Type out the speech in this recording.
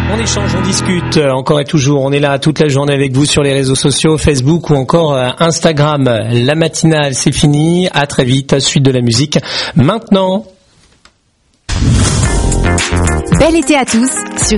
On échange, on discute, encore et toujours. On est là toute la journée avec vous sur les réseaux sociaux, Facebook ou encore Instagram. La matinale, c'est fini. À très vite. Suite de la musique. Maintenant. Bel été à tous sur